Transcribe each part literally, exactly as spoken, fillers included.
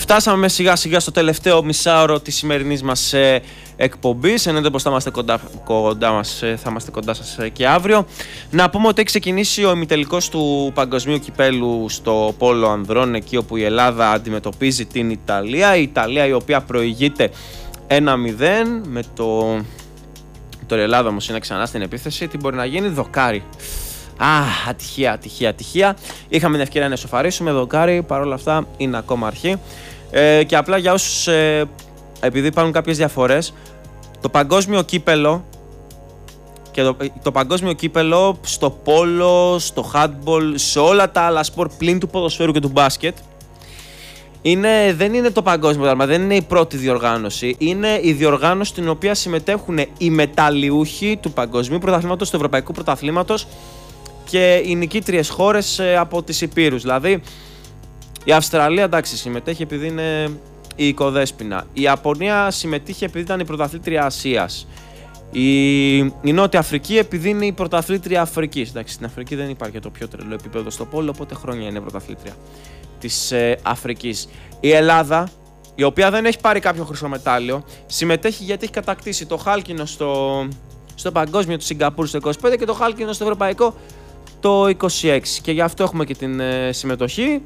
Φτάσαμε σιγά σιγά στο τελευταίο μισάωρο της σημερινής μας ε, εκπομπής. Εννοείται πως θα είμαστε κοντά, κοντά, μας, ε, θα είμαστε κοντά σας ε, και αύριο. Να πούμε ότι έχει ξεκινήσει ο ημιτελικός του Παγκοσμίου Κυπέλου στο Πόλο Ανδρών, εκεί όπου η Ελλάδα αντιμετωπίζει την Ιταλία. Η Ιταλία η οποία προηγείται ένα μηδέν με το... Τώρα η Ελλάδα όμως είναι ξανά στην επίθεση. Τι μπορεί να γίνει? Δοκάρι. Α, ατυχία, ατυχία, ατυχία. Είχαμε την ευκαιρία να ισοφαρίσουμε. Δοκάρι, παρόλα αυτά είναι ακόμα αρχή. Ε, και απλά για όσους, ε, επειδή υπάρχουν κάποιες διαφορές, το παγκόσμιο κύπελο και το, το παγκόσμιο κύπελο στο πόλο, στο handball, σε όλα τα άλλα σπορ πλην του ποδοσφαίρου και του μπάσκετ, είναι, δεν είναι το παγκόσμιο δάλμα, δεν είναι η πρώτη διοργάνωση. Είναι η διοργάνωση στην οποία συμμετέχουν οι μεταλλιούχοι του παγκοσμίου πρωταθλήματος, του ευρωπαϊκού πρωταθλήματος και οι νικήτριες χώρες ε, από τις Υπήρους. Δηλαδή, η Αυστραλία, εντάξει, συμμετέχει επειδή είναι η οικοδέσποινα. Η Ιαπωνία συμμετείχε επειδή ήταν η πρωταθλήτρια Ασίας. Η, η Νότια Αφρική επειδή είναι η πρωταθλήτρια Αφρικής. Εντάξει, στην Αφρική δεν υπάρχει το πιο τρελό επίπεδο στο πόλο, οπότε χρόνια είναι πρωταθλήτρια της ε, Αφρικής. Η Ελλάδα, η οποία δεν έχει πάρει κάποιο χρυσό μετάλλιο, συμμετέχει γιατί έχει κατακτήσει το χάλκινο στο, στο παγκόσμιο του Σιγκαπούρου στο είκοσι πέντε και το χάλκινο στο ευρωπαϊκό το είκοσι έξι. Και γι' αυτό έχουμε και την ε, συμμετοχή.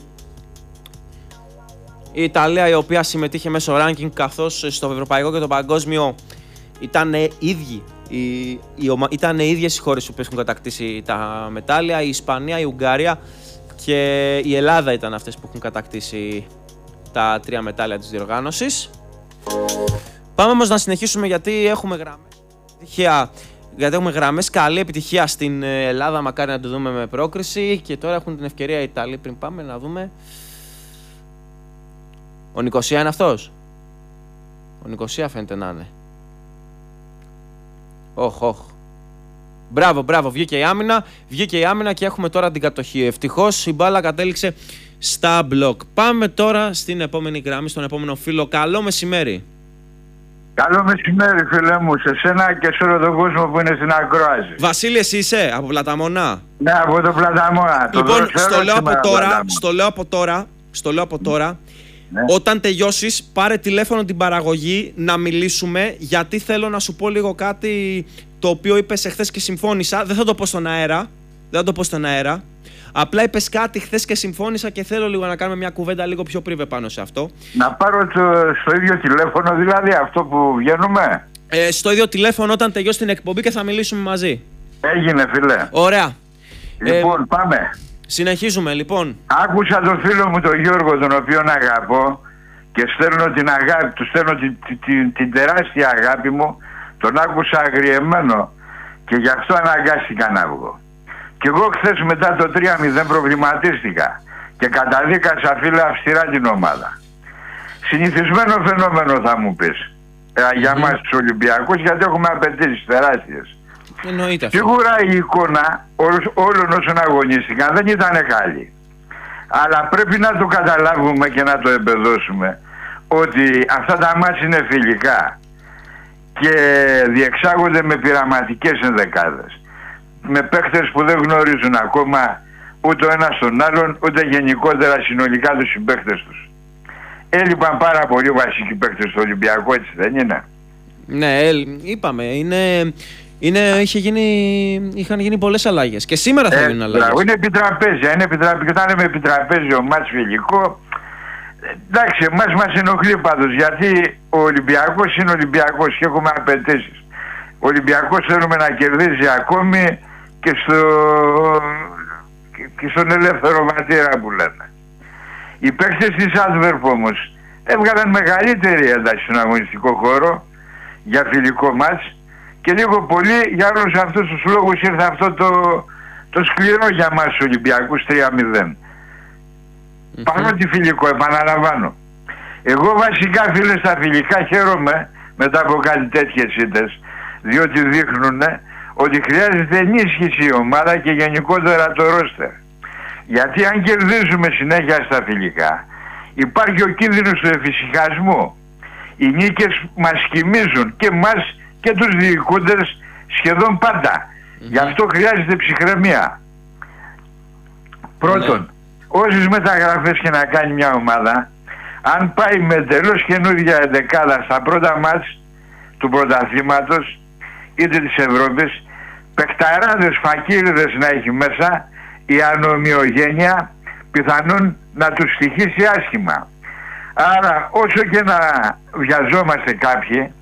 Η Ιταλία, η οποία συμμετείχε μέσω ranking, καθώς στο ευρωπαϊκό και το παγκόσμιο ήταν ίδιοι. Οι, οι, ήταν οι ίδιες οι χώρες που έχουν κατακτήσει τα μετάλλια. Η Ισπανία, η Ουγγαρία και η Ελλάδα ήταν αυτές που έχουν κατακτήσει τα τρία μετάλλια της διοργάνωσης. Πάμε όμως να συνεχίσουμε γιατί έχουμε γραμμές. Επιτυχία, γιατί έχουμε γραμμές. Καλή επιτυχία στην Ελλάδα, μακάρι να το δούμε με πρόκριση. Και τώρα έχουν την ευκαιρία οι Ιταλοί. Πριν πάμε να δούμε. Ο Νικοσία είναι αυτός. Ο Νικοσία φαίνεται να είναι. Όχ, όχ. Μπράβο, μπράβο. Βγήκε η άμυνα. Βγήκε η άμυνα και έχουμε τώρα την κατοχή. Ευτυχώς η μπάλα κατέληξε στα μπλοκ. Πάμε τώρα στην επόμενη γραμμή, στον επόμενο φίλο. Καλό μεσημέρι. Καλό μεσημέρι, φίλε μου, σε σένα και σε όλο τον κόσμο που είναι στην ακρόαση. Βασίλη, εσύ είσαι από Πλαταμονά? Ναι, από το Πλαταμόνα. Λοιπόν, το στο, λέω από τώρα, στο λέω από τώρα, στο λέω από τώρα, ναι. Όταν τελειώσεις, πάρε τηλέφωνο την παραγωγή να μιλήσουμε, γιατί θέλω να σου πω λίγο κάτι το οποίο είπες εχθές και συμφώνησα. Δεν θα το πω στον αέρα. Δεν θα το πω στον αέρα. Απλά είπες κάτι χθες και συμφώνησα και θέλω λίγο να κάνουμε μια κουβέντα λίγο πιο πρίβε πάνω σε αυτό. Να πάρω το, στο ίδιο τηλέφωνο, δηλαδή αυτό που βγαίνουμε. Ε, στο ίδιο τηλέφωνο όταν τελειώσει την εκπομπή και θα μιλήσουμε μαζί. Έγινε, φίλε. Ωραία. Λοιπόν, ε, πάμε. Συνεχίζουμε, λοιπόν. Άκουσα τον φίλο μου τον Γιώργο, τον οποίον αγαπώ και στέλνω την αγάπη του, στέλνω την, την, την, την τεράστια αγάπη μου. Τον άκουσα αγριεμένο και γι' αυτό αναγκάστηκα να βγω. Και εγώ χθες μετά το τρία μηδέν προβληματίστηκα και καταδίκασα, φίλε, αυστηρά την ομάδα. Συνηθισμένο φαινόμενο θα μου πεις ε, για mm. μας τους Ολυμπιακούς, γιατί έχουμε απαιτήσεις τεράστιες. Εννοείται. Σίγουρα η εικόνα όλων όσων αγωνίστηκαν δεν ήταν καλή. Αλλά πρέπει να το καταλάβουμε και να το εμπεδώσουμε ότι αυτά τα μάτς είναι φιλικά και διεξάγονται με πειραματικές ενδεκάδες. Με παίχτες που δεν γνωρίζουν ακόμα ούτε ο ένας τον άλλον, ούτε γενικότερα συνολικά τους συμπαίχτες τους. Έλειπαν πάρα πολύ βασικοί παίχτες στο Ολυμπιακό, έτσι δεν είναι? Ναι, είπαμε, είναι... Είναι, είχε γίνει, είχαν γίνει πολλές αλλαγές και σήμερα θα ε, γίνουν αλλαγές. Είναι επιτραπέζια, είναι επιτραπέζια. Όταν λέμε επιτραπέζιο μάτς φιλικό, εντάξει, εμάς μας ενοχλεί πάντως, γιατί ο Ολυμπιακός είναι Ολυμπιακός και έχουμε απαιτήσεις. Ο Ολυμπιακός θέλουμε να κερδίζει ακόμη και, στο, και στον ελεύθερο βατήρα που λένε. Οι παίκτες της Adverb όμως έβγαλαν μεγαλύτερη ένταση στον αγωνιστικό χώρο για φιλικό μάτς. Και λίγο πολύ για όλους αυτούς τους λόγους ήρθε αυτό το, το σκληρό για μας τους Ολυμπιακούς τρία μηδέν. Mm-hmm. Παρότι φιλικό, επαναλαμβάνω. Εγώ βασικά, φίλε, στα φιλικά χαίρομαι μετά από κάτι τέτοιες ήττες, διότι δείχνουν ότι χρειάζεται ενίσχυση η ομάδα και γενικότερα το ρόστερ. Γιατί αν κερδίζουμε συνέχεια στα φιλικά, υπάρχει ο κίνδυνος του εφησυχασμού. Οι νίκες μας κοιμίζουν και μας και τους διοικούντες σχεδόν πάντα. Mm-hmm. Γι' αυτό χρειάζεται ψυχραιμία. Πρώτον, mm-hmm. όσες μεταγραφές και να κάνει μια ομάδα, αν πάει με εντελώς καινούργια εντεκάδα στα πρώτα μάτς του πρωταθλήματος είτε της Ευρώπης, παικταράδες φακίριδες να έχει μέσα, η ανομοιογένεια πιθανόν να τους στοιχήσει άσχημα. Άρα όσο και να βιαζόμαστε κάποιοι,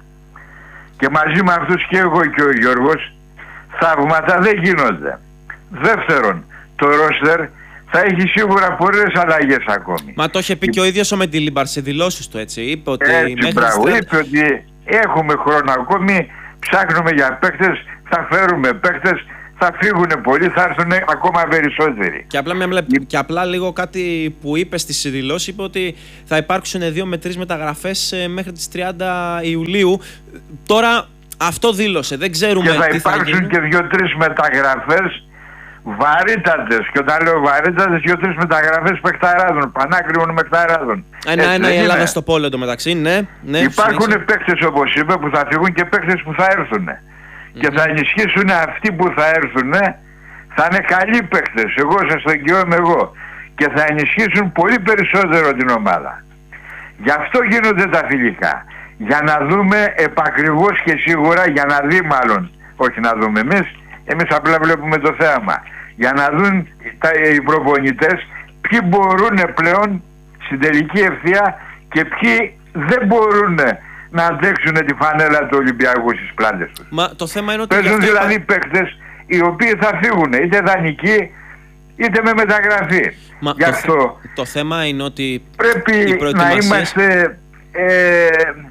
και μαζί με αυτούς και εγώ και ο Γιώργος, θαύματα δεν γίνονται. Δεύτερον, το ρόστερ θα έχει σίγουρα πολλές αλλαγές ακόμη. Μα το είχε πει και ο ίδιος ο Μεντιλίμπαρ σε δηλώσεις του, έτσι. Είπε ότι έτσι, μέχρι μπράβο, στις... είπε ότι έχουμε χρόνο ακόμη, ψάχνουμε για παίκτες, θα φέρουμε παίκτες, θα φύγουν πολλοί, θα έρθουν ακόμα περισσότεροι. Και απλά, μια, και απλά λίγο κάτι που είπε στη δηλώση, είπε ότι θα υπάρξουν δύο με τρεις μεταγραφές μέχρι τις τριάντα Ιουλίου. Τώρα αυτό δήλωσε, δεν ξέρουμε και θα τι θα υπάρξουν γίνει. Και δύο-τρεις μεταγραφές βαρύτατες. Και όταν λέω βαρύτατες, δύο-τρεις μεταγραφές παιχταράδων, πανάκριβων παιχταράδων. Ένα-ένα η Ελλάδα στο πόλο εντωμεταξύ, ναι. ναι Υπάρχουν παίκτες, όπως είπε, που θα φύγουν και παίκτες που θα έρθουν. Mm-hmm. Και θα ενισχύσουν αυτοί που θα έρθουν, θα είναι καλοί παίκτες. Εγώ σας το εγγυώμαι εγώ. Και θα ενισχύσουν πολύ περισσότερο την ομάδα. Γι' αυτό γίνονται τα φιλικά. Για να δούμε επακριβώς και σίγουρα, για να δει μάλλον, όχι να δούμε εμείς, εμείς απλά βλέπουμε το θέαμα. Για να δουν τα, οι προπονητές ποιοι μπορούν πλέον στην τελική ευθεία και ποιοι δεν μπορούν να αντέξουν τη φανέλα του Ολυμπιακού στις πλάτες τους. Μα το θέμα είναι ότι παίζουν δηλαδή είπα... παίκτες οι οποίοι θα φύγουν είτε δανεικοί είτε με μεταγραφή. Μα Γι' αυτό το, το θέμα είναι ότι πρέπει να είμαστε ε,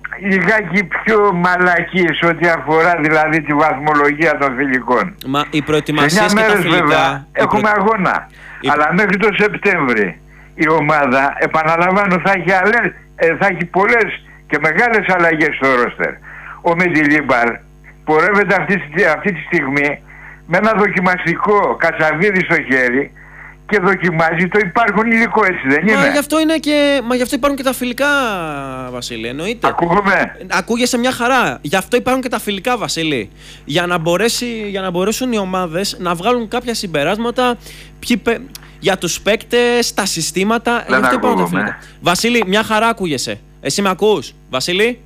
λιγάκι πιο μαλακοί σε ό,τι αφορά δηλαδή τη βαθμολογία των φιλικών. Μα οι προετοιμασίες και τα φιλικά... Βέβαια, έχουμε προ... αγώνα. Η... Αλλά μέχρι το Σεπτέμβρη η ομάδα, επαναλαμβάνω, θα έχει, αλέ, ε, θα έχει πολλές και μεγάλες αλλαγές στο ρόστερ. Ο Μεντιλίμπαρ πορεύεται αυτή, αυτή τη στιγμή με ένα δοκιμαστικό κατσαβίδι στο χέρι και δοκιμάζει το υπάρχον υλικό, έτσι δεν είναι? Μα γι' αυτό, είναι και, μα γι' αυτό υπάρχουν και τα φιλικά, Βασίλη, εννοείται. Ακούγομαι. Ακούγεσαι μια χαρά. Γι' αυτό υπάρχουν και τα φιλικά, Βασίλη. Για να, μπορέσει, για να μπορέσουν οι ομάδες να βγάλουν κάποια συμπεράσματα ποιοι, για τους παίκτες, τα συστήματα. Δεν γι' αυτό υπάρχουν τα ακούγομαι. φιλικά. Βασίλη, μια χαρά ακούγεσαι. Εσύ με ακούς, Βασίλη?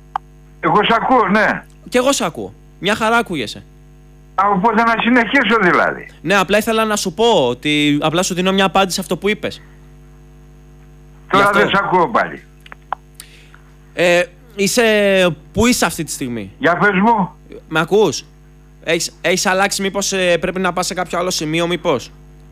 Εγώ σ' ακούω, ναι. Και εγώ σ' ακούω. Μια χαρά ακούγεσαι. Οπότε να συνεχίσω δηλαδή. Ναι, απλά ήθελα να σου πω ότι απλά σου δίνω μια απάντηση σε αυτό που είπες. Τώρα δεν σ' ακούω πάλι. Ε, είσαι... Πού είσαι αυτή τη στιγμή? Για πες μου. Με ακούς? Έχεις, έχεις αλλάξει, μήπως ε, πρέπει να πας σε κάποιο άλλο σημείο, μήπως?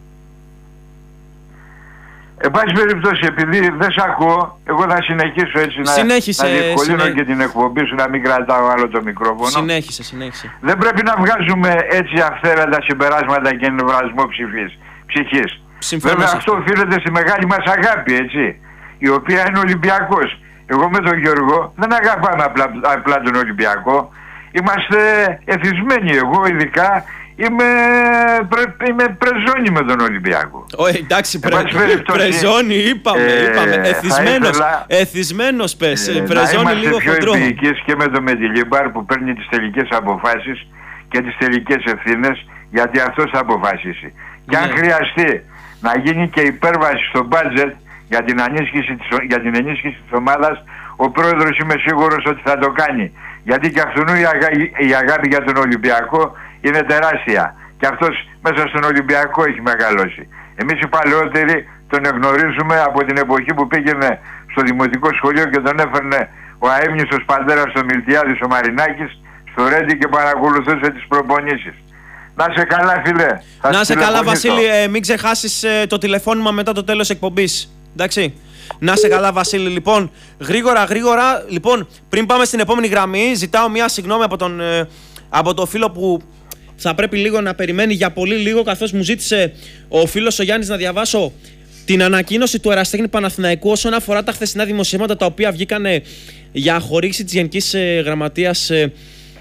Εν πάση περιπτώσει, επειδή δεν σ' ακούω, εγώ θα συνεχίσω έτσι συνέχισε, να, να διευκολύνω συνέ... και την εκπομπή σου, να μην κρατάω άλλο το μικρόφωνο. Συνέχισε, συνέχισε. Δεν πρέπει να βγάζουμε έτσι αυθαίρετα συμπεράσματα και νευρασμό ψυχής. ψυχής. Βέβαια αυτό, αυτό οφείλεται στη μεγάλη μας αγάπη, έτσι, η οποία είναι Ολυμπιακός. Εγώ με τον Γιώργο δεν αγαπάμε απλά, απλά τον Ολυμπιακό. Είμαστε εθισμένοι, εγώ ειδικά. Είμαι, πρε, είμαι πρεζόνι με τον Ολυμπιακό. Ω, εντάξει, πρε, πρεζόνι είπαμε, ε, είπαμε. Εθισμένος, ήθελα, εθισμένος πες, ε, πρεζόνι λίγο χοντρό. Να είμαστε πιο επίοικείς και με τον Μεντιλίμπαρ που παίρνει τις τελικές αποφάσεις και τις τελικές ευθύνες, γιατί αυτός θα αποφασίσει. Ναι. Και αν χρειαστεί να γίνει και υπέρβαση στο μπάτζετ για την, για την ενίσχυση της ομάδας, ο πρόεδρος είμαι σίγουρος ότι θα το κάνει. Γιατί και αυτού η, αγα, η αγάπη για τον Ολυμπιακό είναι τεράστια. Και αυτός μέσα στον Ολυμπιακό έχει μεγαλώσει. Εμείς οι παλαιότεροι τον εγνωρίζουμε από την εποχή που πήγαινε στο δημοτικό σχολείο και τον έφερνε ο αείμνηστος πατέρας του Μιλτιάδης ο Μαρινάκης στο Ρέντι και παρακολουθούσε τις προπονήσεις. Να σε καλά, φίλε. Θα να σε καλά, Βασίλη, ε, μην ξεχάσεις ε, το τηλεφώνημα μετά το τέλος εκπομπής. Εντάξει. Να σε καλά, Βασίλη. Λοιπόν, γρήγορα, γρήγορα. Λοιπόν, πριν πάμε στην επόμενη γραμμή, ζητάω μια συγγνώμη από τον, ε, από το φίλο που θα πρέπει λίγο να περιμένει για πολύ λίγο, καθώς μου ζήτησε ο φίλος ο Γιάννης να διαβάσω την ανακοίνωση του Εραστέχνη Παναθηναϊκού όσον αφορά τα χθεσινά δημοσιεύματα τα οποία βγήκαν για χορήγηση της Γενικής ε, Γραμματείας ε,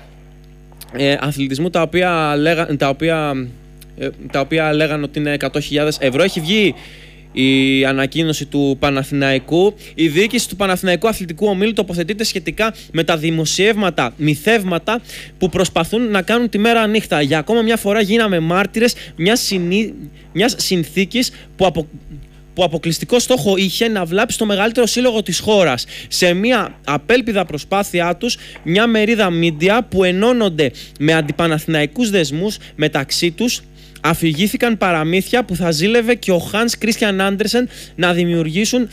ε, Αθλητισμού, τα οποία, λέγα, τα, οποία, ε, τα οποία λέγαν ότι είναι εκατό χιλιάδες ευρώ. Έχει βγει η ανακοίνωση του Παναθηναϊκού. Η διοίκηση του Παναθηναϊκού Αθλητικού Ομίλου τοποθετείται σχετικά με τα δημοσιεύματα, μυθεύματα που προσπαθούν να κάνουν τη μέρα νύχτα. Για ακόμα μια φορά γίναμε μάρτυρες μιας, συνή... μιας συνθήκης που, απο... που αποκλειστικό στόχο είχε να βλάψει το μεγαλύτερο σύλλογο της χώρας. Σε μια απέλπιδα προσπάθειά τους, μια μερίδα μίντια που ενώνονται με αντιπαναθηναϊκούς δεσμούς μεταξύ τους, αφηγήθηκαν παραμύθια που θα ζήλευε και ο Hans Christian Andersen να δημιουργήσουν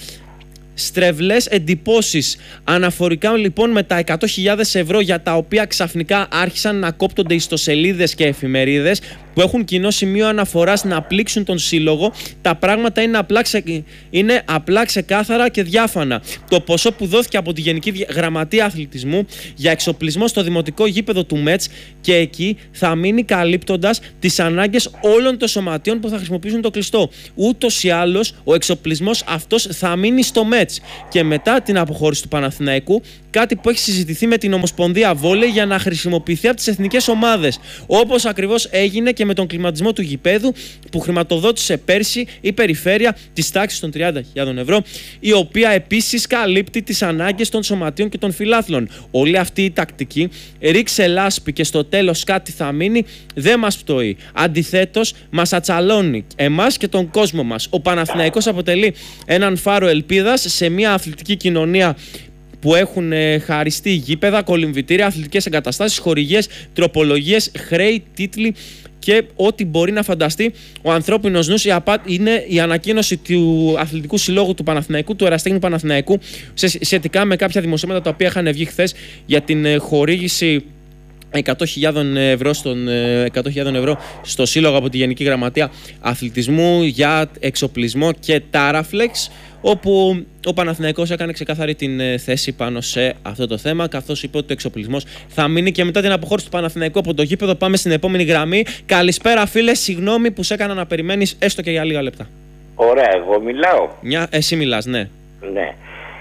στρεβλές εντυπώσεις. Αναφορικά λοιπόν με τα εκατό χιλιάδες ευρώ για τα οποία ξαφνικά άρχισαν να κόπτονται ιστοσελίδες και εφημερίδες που έχουν κοινό σημείο αναφοράς να πλήξουν τον σύλλογο, τα πράγματα είναι απλά, ξε... είναι απλά ξεκάθαρα και διάφανα. Το ποσό που δόθηκε από τη Γενική Γραμματεία Αθλητισμού για εξοπλισμό στο δημοτικό γήπεδο του Μέτς και εκεί θα μείνει καλύπτοντας τις ανάγκες όλων των σωματείων που θα χρησιμοποιήσουν το κλειστό. Ούτως ή άλλως ο εξοπλισμός αυτός θα μείνει στο Μέτς. Και μετά την αποχώρηση του Παναθηναϊκού, κάτι που έχει συζητηθεί με την Ομοσπονδία Βόλεϊ για να χρησιμοποιηθεί από τις εθνικές ομάδες. Όπως ακριβώς έγινε και με τον κλιματισμό του γηπέδου που χρηματοδότησε πέρσι η περιφέρεια της τάξης των τριάντα χιλιάδες ευρώ, η οποία επίσης καλύπτει τις ανάγκες των σωματείων και των φιλάθλων. Όλη αυτή η τακτική ρίξε λάσπη και στο τέλος κάτι θα μείνει, δεν μας πτωεί. Αντιθέτως, μας ατσαλώνει εμάς και τον κόσμο μας. Ο Παναθηναϊκός αποτελεί έναν φάρο ελπίδας σε μια αθλητική κοινωνία που έχουν ε, χαριστεί γήπεδα, κολυμβητήρια, αθλητικές εγκαταστάσεις, χορηγίες, τροπολογίες, χρέη, τίτλοι και ό,τι μπορεί να φανταστεί ο ανθρώπινος νους. Είναι η ανακοίνωση του Αθλητικού Συλλόγου του Παναθηναϊκού, του Εραστέχνη Παναθηναϊκού, σχετικά με κάποια δημοσίευματα τα οποία είχαν βγει χθες για την ε, χορήγηση εκατό χιλιάδες ευρώ, στον, εκατό χιλιάδες ευρώ στο Σύλλογο από τη Γενική Γραμματεία Αθλητισμού για εξοπλισμό και τάραφλεξ, όπου ο Παναθηναϊκός έκανε ξεκάθαρη την θέση πάνω σε αυτό το θέμα, καθώς είπε ότι ο εξοπλισμός θα μείνει και μετά την αποχώρηση του Παναθηναϊκού από το γήπεδο. Πάμε στην επόμενη γραμμή. Καλησπέρα, φίλε, συγγνώμη που σε έκανα να περιμένεις έστω και για λίγα λεπτά. Ωραία, εγώ μιλάω. Μια, εσύ μιλάς, ναι. Ναι.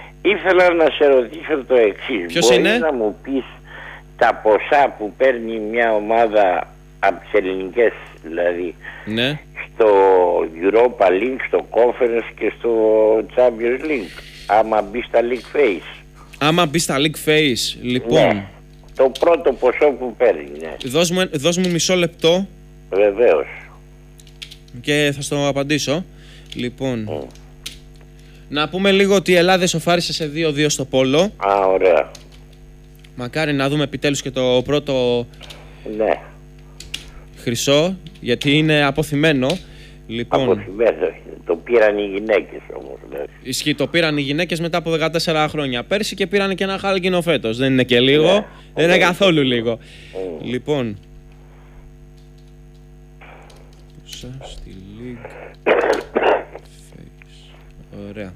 Ήθελα να σε ρωτήσω το εξής. Ποιος Μπορείς είναι? να μου πεις τα ποσά που παίρνει μια ομάδα από τις ελληνικές, δηλαδή, Ναι. στο Europa League, στο Conference και στο Champions League, άμα μπει στα League Phase? Άμα μπει στα League Phase, λοιπόν. Ναι. Το πρώτο ποσό που παίρνει, ναι. Δώσ' μου, δώσ' μου μισό λεπτό Βεβαίως. και θα στο απαντήσω. Λοιπόν, Mm. να πούμε λίγο ότι η Ελλάδα ισοφάρισε σε δύο δύο στο πόλο. Α, ωραία. Μακάρι να δούμε επιτέλους και το πρώτο Ναι. χρυσό, γιατί είναι αποθυμένο. Λοιπόν, Αποθυμένο. Το πήραν οι γυναίκες όμως. Ναι. ισχύει, το πήραν οι γυναίκες μετά από δεκατέσσερα χρόνια πέρσι και πήραν και ένα χάλκινο φέτος. Δεν είναι και λίγο, Ναι. δεν είναι Ναι. καθόλου λίγο. Mm. Λοιπόν, πόσα στη League Phase. Ωραία.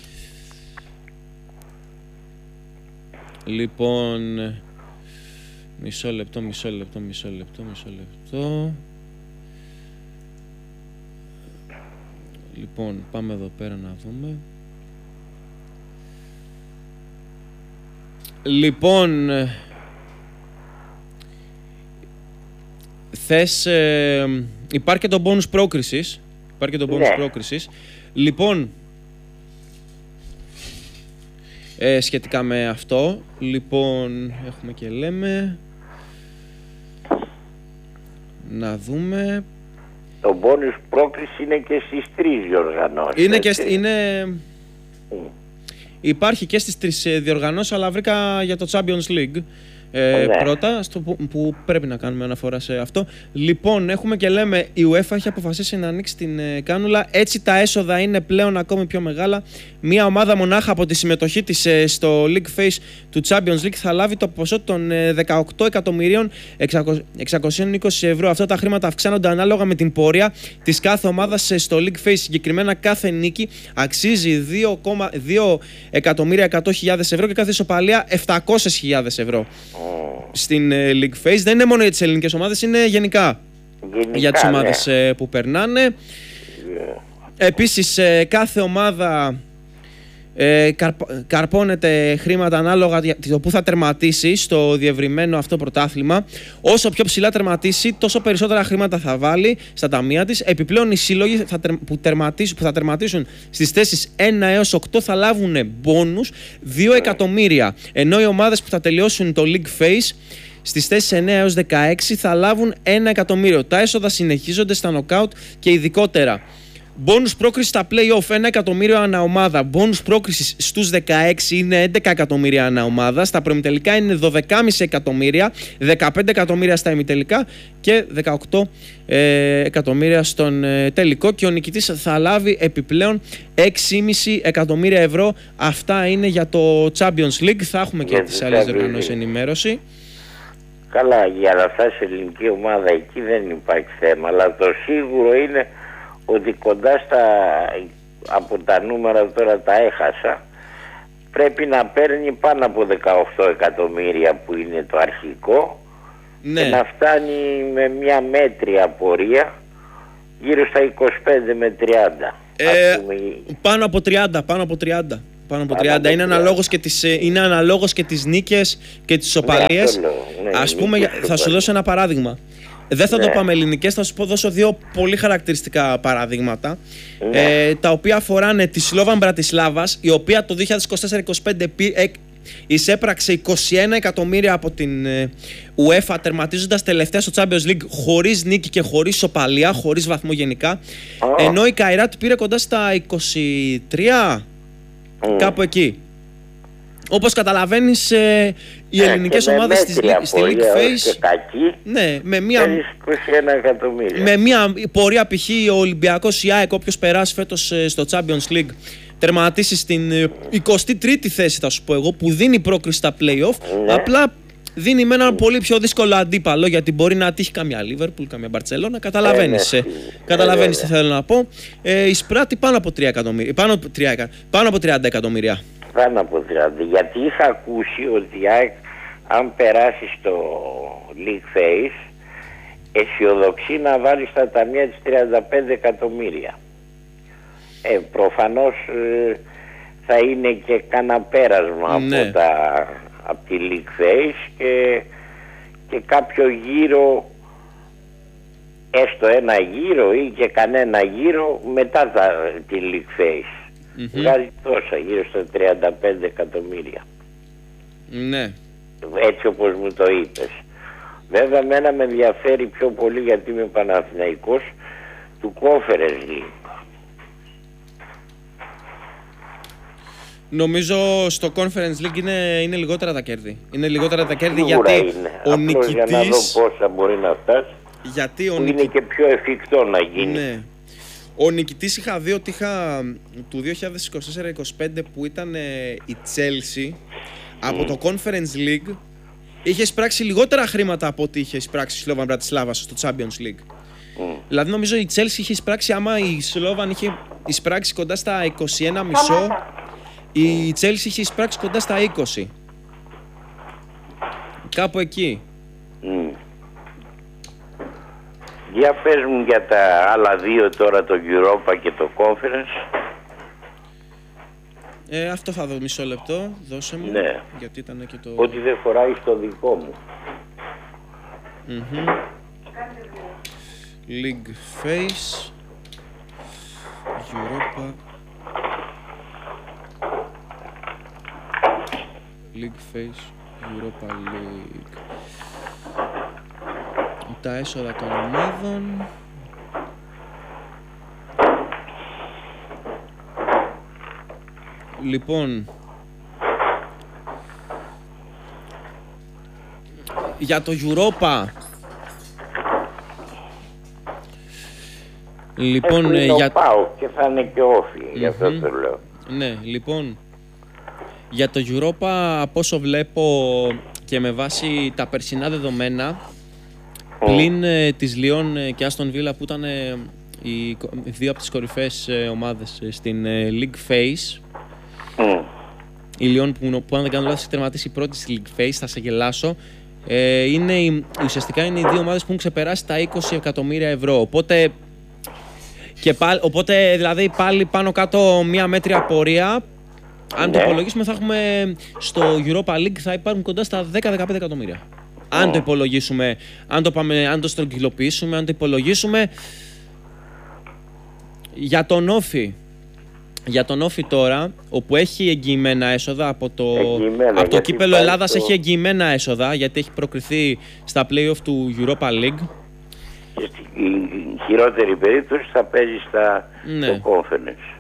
Λοιπόν, μισό λεπτό, μισό λεπτό, μισό λεπτό, μισό λεπτό. Λοιπόν, πάμε εδώ πέρα να δούμε. Λοιπόν, θες, ε, υπάρχει και το bonus πρόκρισης. Υπάρχει και το bonus Ναι. πρόκρισης. Λοιπόν, ε, σχετικά με αυτό, λοιπόν, έχουμε και λέμε. Να δούμε. Το bonus πρόκριση είναι και στις τρεις διοργανώσεις. Είναι και, έτσι. σ- είναι... Mm. Υπάρχει και στις τρεις ε, διοργανώσεις, αλλά βρήκα για το Champions League ε, Ναι. πρώτα, στο που, που πρέπει να κάνουμε αναφορά σε αυτό. Λοιπόν, έχουμε και λέμε, η UEFA έχει αποφασίσει να ανοίξει την ε, κάνουλα, έτσι τα έσοδα είναι πλέον ακόμη πιο μεγάλα. Μία ομάδα μονάχα από τη συμμετοχή της ε, στο League Phase του Champions League θα λάβει το ποσό των ε, δεκαοκτώ εκατομμυρίων εξακόσια είκοσι ευρώ. Αυτά τα χρήματα αυξάνονται ανάλογα με την πορεία της κάθε ομάδας ε, στο League Phase. Συγκεκριμένα κάθε νίκη αξίζει δύο κόμμα δύο εκατομμύρια εκατό χιλιάδες ευρώ και κάθε ισοπαλία επτακόσιες χιλιάδες ευρώ. Mm. Στην ε, League Phase δεν είναι μόνο για τις ελληνικές ομάδες, είναι γενικά, Γενικά, για τις ναι. ομάδες ε, που περνάνε. Yeah. Επίσης ε, κάθε ομάδα ε, καρπ- καρπώνεται χρήματα ανάλογα για το που θα τερματίσει στο διευρυμένο αυτό πρωτάθλημα. Όσο πιο ψηλά τερματίσει, τόσο περισσότερα χρήματα θα βάλει στα ταμεία της. Επιπλέον οι σύλλογοι θα τερ- που, τερματίσουν, που θα τερματίσουν στις θέσεις ένα έως οκτώ θα λάβουν μπόνους δύο εκατομμύρια. Ενώ οι ομάδες που θα τελειώσουν το League Phase στις θέσεις εννέα έως δεκαέξι θα λάβουν ένα εκατομμύριο. Τα έσοδα συνεχίζονται στα νοκάουτ και ειδικότερα Μπόνους πρόκριση στα play-off ένα εκατομμύριο ανά ομάδα. Μπόνους πρόκριση στους δεκαέξι είναι έντεκα εκατομμύρια ανά ομάδα. Στα προημιτελικά είναι δώδεκα κόμμα πέντε εκατομμύρια, δεκαπέντε εκατομμύρια στα ημιτελικά και δεκαοκτώ ε, εκατομμύρια στον ε, τελικό. Και ο νικητής θα λάβει επιπλέον έξι κόμμα πέντε εκατομμύρια ευρώ. Αυτά είναι για το Champions League. Θα έχουμε και τις άλλες οργανώσεις ενημέρωση. Καλά, για να φτάσει σε ελληνική ομάδα εκεί δεν υπάρχει θέμα. Αλλά το σίγουρο είναι ότι κοντά στα, από τα νούμερα τώρα τα έχασα, πρέπει να παίρνει πάνω από δεκαοκτώ εκατομμύρια που είναι το αρχικό, ναι, και να φτάνει με μια μέτρια πορεία γύρω στα είκοσι πέντε με τριάντα. Ε, πούμε, πάνω από τριάντα, πάνω από τριάντα. Πάνω από τριάντα. Είναι αναλόγως και τις, είναι αναλόγως και τις νίκες και τις ισοπαλίες. Ναι, ναι, ας πούμε, θα σου δώσω ένα παράδειγμα. Δεν θα, ναι, το πάμε ελληνικές, θα σου πω, δώσω δύο πολύ χαρακτηριστικά παραδείγματα, ναι, ε, τα οποία αφοράνε τη Σλόβαν Μπρατισλάβας, η οποία το δύο χιλιάδες είκοσι τέσσερα είκοσι πέντε ε, εισέπραξε είκοσι ένα εκατομμύρια από την ε, UEFA, τερματίζοντας τελευταία στο Champions League χωρίς νίκη και χωρίς ισοπαλία, χωρίς βαθμό γενικά, oh. ενώ η Καϊράτ πήρε κοντά στα είκοσι τρία, mm. κάπου εκεί. Όπως καταλαβαίνεις, ε, οι ε, ελληνικές ομάδες στη, στη League Phase, ναι, με μια, είκοσι ένα εκατομμύρια. με μια πορεία, π.χ. ο Ολυμπιακός, η ΑΕΚ, όποιος περάσει φέτος ε, στο Champions League, τερματίσει στην ε, εικοστή τρίτη θέση, θα σου πω εγώ, που δίνει πρόκριση στα play-off, ναι, απλά δίνει με έναν πολύ πιο δύσκολο αντίπαλο, γιατί μπορεί να τύχει καμιά Liverpool, καμιά Barcelona. Καταλαβαίνεις, ε, ε, καταλαβαίνεις ε, τι θέλω να πω. Ε, εισπράττει πάνω από τρία εκατομμύρια, πάνω, πάνω από τριάντα εκατομμύρια. Πάνω από τριάντα, γιατί είχα ακούσει ότι αν περάσει στο League Phase αισιοδοξεί να βάλει στα ταμεία της τριάντα πέντε εκατομμύρια. Ε, προφανώς ε, θα είναι και κανένα πέρασμα, ναι, από, τα, από τη League Phase και, και κάποιο γύρο, έστω ένα γύρο ή και κανένα γύρο μετά τα, τη League Phase. Mm-hmm. Βγάζει τόσα, γύρω στα τριάντα πέντε εκατομμύρια. Ναι. Έτσι όπως μου το είπες. Βέβαια μένα με ενδιαφέρει πιο πολύ, γιατί είμαι Παναθηναϊκός, του Conference League. Νομίζω στο Conference League είναι, είναι λιγότερα τα κέρδη. Είναι λιγότερα τα κέρδη γιατί είναι. ο Απλώς νικητής... για να δω πόσα μπορεί να φτάσει, γιατί ο που νικη... είναι και πιο εφικτό να γίνει. Ναι. Ο νικητής, είχα δει ότι είχα του δύο χιλιάδες είκοσι τέσσερα είκοσι πέντε, που ήταν ε, η Chelsea, mm. από το Conference League, είχε εισπράξει λιγότερα χρήματα από ό,τι είχε εισπράξει η Σλόβαν Μπρατισλάβα στο Champions League. Mm. Δηλαδή νομίζω η Chelsea είχε εισπράξει, άμα η Σλόβαν είχε εισπράξει κοντά στα είκοσι ένα κόμμα πέντε, η Chelsea είχε εισπράξει κοντά στα είκοσι. Κάπου εκεί. Mm. Για πες μου για τα άλλα δύο τώρα, το Europa και το Conference. Ε, αυτό θα δω, μισό λεπτό, δώσε μου, ναι, γιατί ήταν και το... Ότι δεν χωράει στο δικό μου. Mm-hmm. League Phase, Europa, League Phase, Europa League. Τα έσοδα των ομάδων. Λοιπόν, για το Europa, λοιπόν, ε, για... πάω και θα είναι και όφι, mm-hmm. γι' αυτό το λέω. Ναι, λοιπόν, για το Europa, από όσο βλέπω και με βάση τα περσινά δεδομένα, mm. πλην ε, της Λιόν και Άστον Βίλα, που ήταν ε, οι δύο από τις κορυφαίες ε, ομάδες ε, στην ε, League Phase, mm. η Λιόν που, που αν δεν κάνω λάθος έχει τερματίσει πρώτη στη League Phase, θα σε γελάσω, ε, είναι, η, ουσιαστικά είναι οι δύο ομάδες που έχουν ξεπεράσει τα είκοσι εκατομμύρια ευρώ, οπότε, και πάλι, οπότε δηλαδή πάλι πάνω κάτω μια μέτρια πορεία. Αν ναι. το υπολογίσουμε, θα έχουμε στο Europa League θα υπάρχουν κοντά στα δέκα με δεκαπέντε εκατομμύρια. Oh. Αν το υπολογίσουμε, αν το, πάμε, αν το στρογγυλοποιήσουμε, αν το υπολογίσουμε. Για τον Όφι, για τον Όφι τώρα, όπου έχει εγγυημένα έσοδα από το, από το κύπελο Ελλάδας, το... έχει εγγυημένα έσοδα, γιατί έχει προκριθεί στα play-off του Europa League. Και στη χειρότερη περίπτωση θα παίζει στα Ναι. το conference.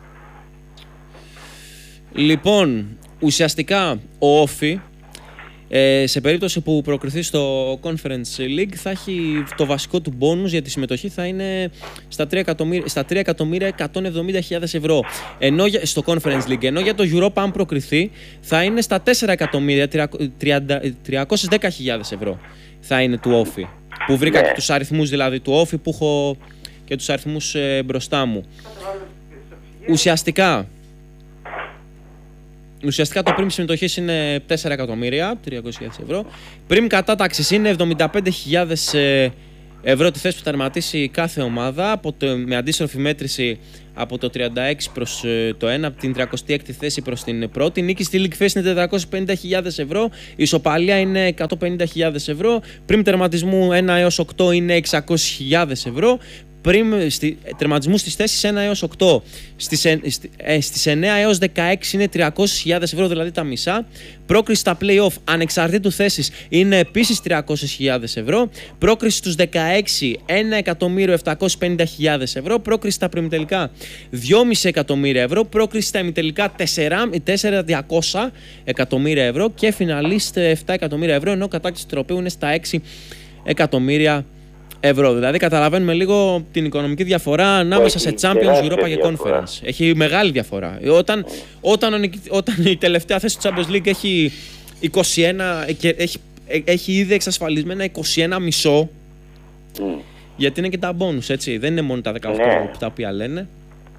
Λοιπόν, ουσιαστικά ο Όφι, ε, σε περίπτωση που προκριθεί στο Conference League, θα έχει το βασικό του bonus για τη συμμετοχή θα είναι στα τρία εκατομμύρια εκατόν εβδομήντα χιλιάδες ευρώ ενώ, για- στο Conference League, ενώ για το Europa αν προκριθεί θα είναι στα τέσσερα εκατομμύρια τριακόσιες δέκα χιλιάδες ευρώ θα είναι του Όφι, που βρήκα Ναι. και τους αριθμούς δηλαδή του Όφι που έχω και τους αριθμούς ε, μπροστά μου. Ουσιαστικά Ουσιαστικά το πριμ συμμετοχής είναι τέσσερα εκατομμύρια τριακόσιες χιλιάδες ευρώ. Πριμ κατάταξης είναι εβδομήντα πέντε χιλιάδες ευρώ τη θέση που θα τερματίσει κάθε ομάδα, από το, με αντίστροφη μέτρηση από το τριάντα έξι προς το ένα, από την τριακοστή έκτη θέση προς την πρώτη. Νίκη στη League Phase είναι τετρακόσιες πενήντα χιλιάδες ευρώ, η ισοπαλία είναι εκατόν πενήντα χιλιάδες ευρώ, πριμ τερματισμού ένα έως οκτώ είναι εξακόσιες χιλιάδες ευρώ, πριν στη, τερματισμού στις θέσεις ένα έως οκτώ, στις, ε, ε, στις εννέα έως δεκαέξι είναι τριακόσιες χιλιάδες ευρώ, δηλαδή τα μισά. Πρόκριση στα play-off ανεξαρτήτου θέσης είναι επίσης τριακόσιες χιλιάδες ευρώ. Πρόκριση στους δεκαέξι ένα εκατομμύριο επτακόσιες πενήντα χιλιάδες ευρώ. Πρόκριση στα προημιτελικά δυόμισι εκατομμύρια ευρώ. Πρόκριση στα ημιτελικά τέσσερα χιλιάδες διακόσια εκατομμύρια ευρώ. Και φιναλίστ επτά εκατομμύρια ευρώ, ενώ κατάκτηση του τροπαίου είναι στα έξι εκατομμύρια ευρώ. Δηλαδή, καταλαβαίνουμε λίγο την οικονομική διαφορά ανάμεσα σε Έχει Champions, τεράστια Europa και διαφορά. Conference. Έχει μεγάλη διαφορά. Όταν, όταν, ο νικη- όταν η τελευταία θέση του Champions League έχει, είκοσι ένα, και έχει, έχει ήδη εξασφαλισμένα είκοσι ένα μισό, Mm. γιατί είναι και τα bonus, έτσι. Δεν είναι μόνο τα δεκαοκτώ Ναι. τα οποία λένε.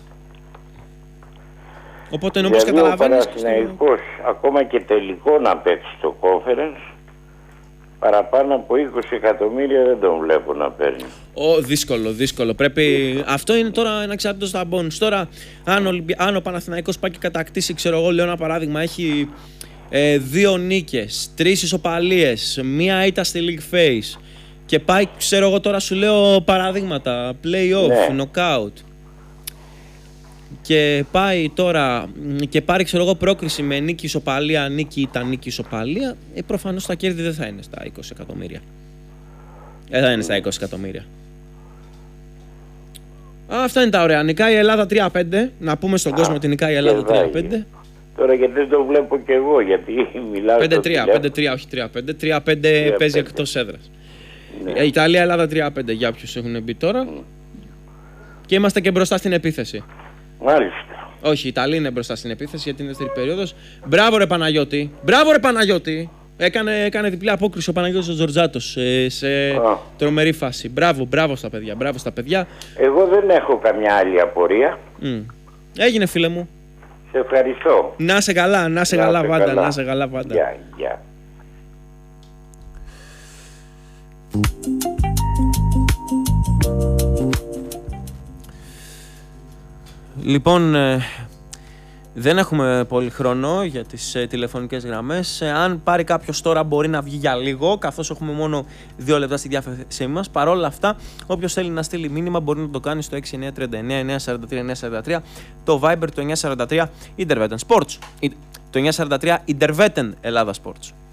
Οπότε, όπως Δηλαδή ο καταλαβαίνεις. Παναθηναϊκός ακόμα και τελικό να παίξει στο conference, παραπάνω από είκοσι εκατομμύρια δεν τον βλέπω να παίρνει. Ω, δύσκολο, δύσκολο. Πρέπει... Αυτό είναι τώρα ένα εξάρτητο στα bonus. Τώρα, αν ο, Ολυμπι... αν ο Παναθηναϊκός πάει και κατακτήσει, ξέρω εγώ, λέω ένα παράδειγμα, έχει ε, δύο νίκες, τρεις ισοπαλίες, μία ήττα στη League Phase και πάει, ξέρω εγώ, τώρα σου λέω παραδείγματα, play-off, Ναι. knockout. Και πάει τώρα και πάρει, ξέρω εγώ, πρόκριση με νίκη ισοπαλία, νίκη ήττα, νίκη ισοπαλία, ε, προφανώς τα κέρδη δεν θα είναι στα είκοσι εκατομμύρια. Δεν θα είναι στα είκοσι εκατομμύρια. Α, αυτά είναι τα ωραία. Νικάει η Ελλάδα τρία πέντε. Να πούμε στον Α, κόσμο ότι νικάει η Ελλάδα κερδάει. τρία πέντε. Τώρα γιατί δεν το βλέπω κι εγώ, γιατί μιλάω πέντε στο τρία, τηλέφωνο. πέντε τρία, όχι τρία πέντε. τρία πέντε τρία παίζει πέντε. εκτός έδρας. Ναι. Η Ιταλία-Ελλάδα τρία πέντε για όποιους έχουν μπει τώρα. Και είμαστε και μπροστά στην επίθεση. Μάλιστα. Όχι, η Ιταλία είναι μπροστά στην επίθεση γιατί είναι δεύτερη περίοδος. Μπράβο, ρε Παναγιώτη. Μπράβο, ρε Παναγιώτη. Έκανε, έκανε διπλή απόκριση ο Παναγιώτης ο Τζορτζάτος ε, σε Α. τρομερή φάση. Μπράβο, μπράβο στα παιδιά. Μπράβο στα παιδιά. Εγώ δεν έχω καμιά άλλη απορία. Μμ. Έγινε, φίλε μου. Σε ευχαριστώ. Να σε καλά, να σε Να καλά σε πάντα, καλά. να σε καλά πάντα. Γεια, γεια. Λοιπόν, ε, δεν έχουμε πολύ χρόνο για τις ε, τηλεφωνικές γραμμές. Ε, αν πάρει κάποιος τώρα μπορεί να βγει για λίγο, καθώς έχουμε μόνο δύο λεπτά στη διάθεσή μας. Παρ' όλα αυτά, όποιος θέλει να στείλει μήνυμα μπορεί να το κάνει στο έξι εννιά τρία εννιά εννιά τέσσερα τρία εννιά τέσσερα τρία, το Viber το εννιά τέσσερα τρία Intervetten Sports, το εννιά τέσσερα τρία Intervetten Ελλάδα Sports.